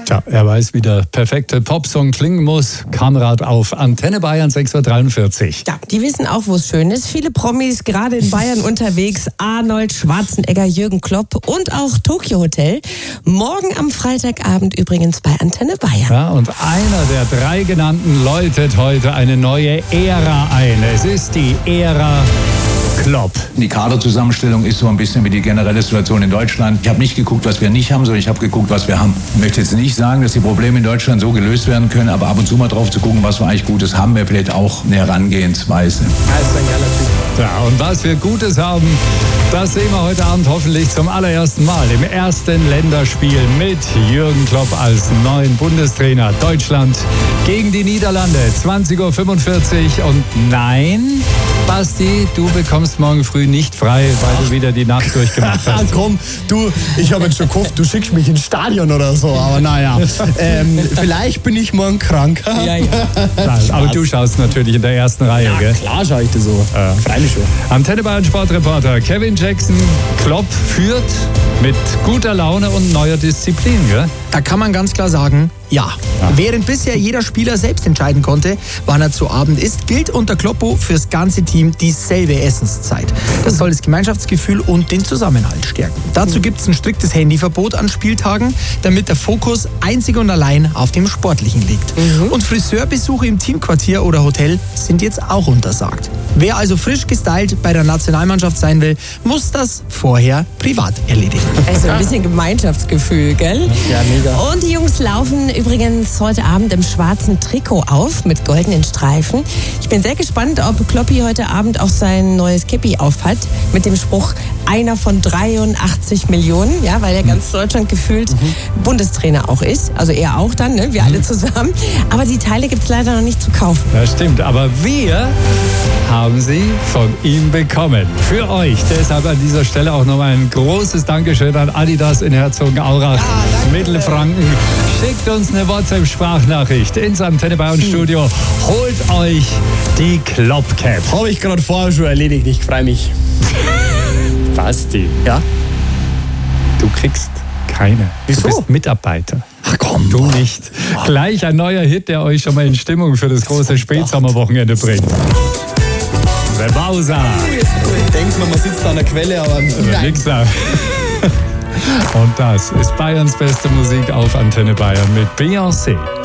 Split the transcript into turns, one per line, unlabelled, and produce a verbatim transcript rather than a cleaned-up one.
Tja, er weiß, wie der perfekte Popsong klingen muss. Kamerad auf Antenne Bayern sechs Uhr dreiundvierzig.
Ja, die wissen auch, wo es schön ist. Viele Promis gerade in Bayern unterwegs. Arnold Schwarzenegger, Jürgen Klopp und auch Tokyo Hotel. Morgen am Freitagabend übrigens bei Antenne Bayern.
Ja, und einer der drei genannten läutet heute eine neue Ära ein. Es ist die Ära Klopp.
Die Kaderzusammenstellung ist so ein bisschen wie die generelle Situation in Deutschland. Ich habe nicht geguckt, was wir nicht haben, sondern ich habe geguckt, was wir haben. Ich möchte jetzt nicht sagen, dass die Probleme in Deutschland so gelöst werden können, aber ab und zu mal drauf zu gucken, was wir eigentlich Gutes haben, wäre vielleicht auch eine Herangehensweise.
Ja, und was wir Gutes haben, das sehen wir heute Abend hoffentlich zum allerersten Mal im ersten Länderspiel mit Jürgen Klopp als neuen Bundestrainer. Deutschland gegen die Niederlande, zwanzig Uhr fünfundvierzig. Und nein, Basti, du bekommst morgen früh nicht frei, weil du wieder die Nacht durchgemacht hast.
Komm, du, ich habe jetzt schon gehofft, du schickst mich ins Stadion oder so, aber naja, ähm, vielleicht bin ich morgen krank.
Ja, ja.
Nein, aber du schaust natürlich in der ersten Reihe,
Ja,
gell?
klar schaue ich das so.
Ja.
Freilich schon.
Antenne Bayern Sportreporter Kevin Jackson. Klopp führt mit guter Laune und neuer Disziplin, gell?
Da kann man ganz klar sagen, ja.
Ja.
Während bisher jeder Spieler selbst entscheiden konnte, wann er zu Abend isst, gilt unter Kloppo fürs ganze Team dieselbe Essenszeit. Das soll das Gemeinschaftsgefühl und den Zusammenhalt stärken. Dazu gibt es ein striktes Handyverbot an Spieltagen, damit der Fokus einzig und allein auf dem Sportlichen liegt.
Mhm.
Und Friseurbesuche im Teamquartier oder Hotel sind jetzt auch untersagt. Wer also frisch gestylt bei der Nationalmannschaft sein will, muss das vorher privat erledigen.
Also ein bisschen Gemeinschaftsgefühl, gell?
Ja, mega.
Und die Jungs laufen übrigens heute Abend im schwarzen Trikot auf mit goldenen Streifen. Ich bin sehr gespannt, ob Kloppi heute Abend auch sein neues Käppi aufhat mit dem Spruch einer von dreiundachtzig Millionen, ja, weil er ganz Deutschland gefühlt mhm. Bundestrainer auch ist. Also er auch dann, ne? Wir alle zusammen. Aber die Teile gibt es leider noch nicht zu kaufen.
Das stimmt, aber wir haben sie von ihm bekommen. Für euch. Deshalb an dieser Stelle auch nochmal ein großes Dankeschön an Adidas in Herzogenaurach, ja, Mittelfranken. Schickt uns eine WhatsApp-Sprachnachricht ins Antenne Bayern Studio. Holt euch die Klopp-Cap.
Habe ich gerade vorher schon erledigt, ich freue mich.
Basti,
Ja?
du kriegst keine.
Wieso?
Du bist Mitarbeiter.
Ach komm.
Du nicht. Gleich ein neuer Hit, der euch schon mal in Stimmung für das große Spätsommerwochenende bringt. The Bowser.
Denkt man, man sitzt an der Quelle, aber nein.
Nix da. Und das ist Bayerns beste Musik auf Antenne Bayern mit Beyoncé.